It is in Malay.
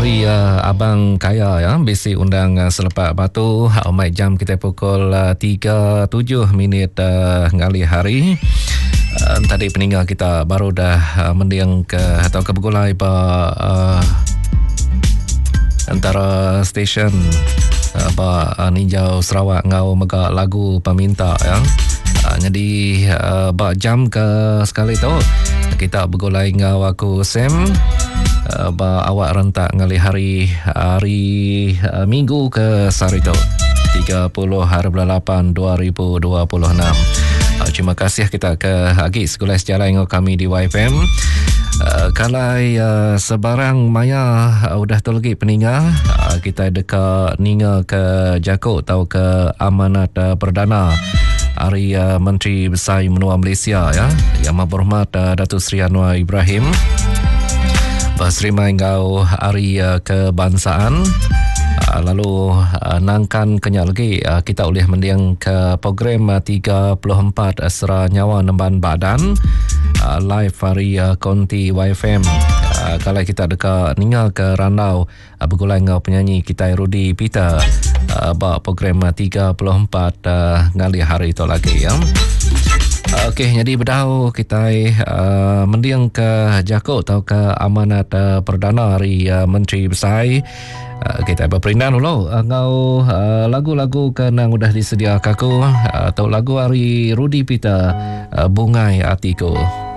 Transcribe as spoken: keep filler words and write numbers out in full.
Hari uh, Abang Kaya ya, besi undang uh, selepas batu. Umai jam kita pukul uh, tiga tujuh minit uh, ngali hari. Uh, tadi peninggal kita baru dah uh, mendiang ke atau ke bergulai pa uh, antara stesen uh, pa uh, Ninjau Sarawak ngau mega lagu peminta ya. Uh, jadi uh, ba jam ke sekali tu kita bergulai ngau aku Sam. Uh, ba awak rentak ngali hari hari uh, minggu ke Sarito tiga puluh hari bulan lapan dua ribu dua puluh enam. Uh, terima kasih kita ke Agi sekolah sejarah yang kami di Y F M. Uh, kalau uh, sebarang maya uh, udah tu lagi peninggal uh, kita dekat ninga ke Jako atau ke amanat uh, perdana Hari uh, Menteri Besar Menua Malaysia ya, Yang Berhormat uh, Datuk Seri Anwar Ibrahim. Berserimai ngau hari uh, kebangsaan. Uh, lalu uh, nangkan kenyak lagi uh, kita boleh mendiang ke program uh, tiga puluh empat uh, Sera Nyawa Nemban Badan uh, live hari uh, Konti Y F M. Uh, kalau kita dekat ningal ke Randau uh, bergulai ngau penyanyi kita Rudy Peter uh, buat program uh, tiga puluh empat uh, ngali hari itu lagi ya. Okey, jadi berdau kita uh, mendiang ke Jako atau ke amanat uh, perdana hari uh, Menteri Besar. Uh, kita berperindan dulu uh, ngau uh, lagu-lagu kenang udah disedia kaku uh, atau lagu hari Rudy Peter uh, Bungai Hatiku.